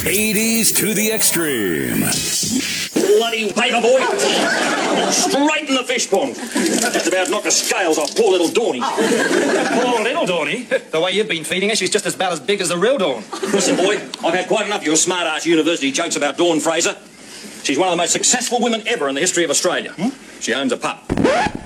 80s to the extreme. Bloody paper boy. Straight in the fish pond. Just about knocked the scales off poor little Dawny. Poor little Dawny? The way you've been feeding her, she's just about as big as the real Dawn. Listen, boy, I've had quite enough of your smart-ass university jokes about Dawn Fraser. She's one of the most successful women ever in the history of Australia. She owns a pub.